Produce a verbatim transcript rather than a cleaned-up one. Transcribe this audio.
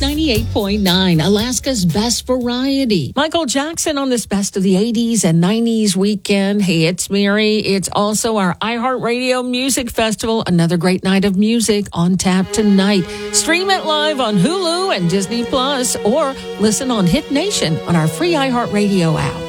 ninety-eight point nine, Alaska's best variety. Michael Jackson on this Best of the eighties and nineties weekend. Hey, it's Mary. It's also our iHeartRadio Music Festival. Another great night of music on tap tonight. Stream it live on Hulu and Disney Plus, or listen on Hit Nation on our free iHeartRadio app.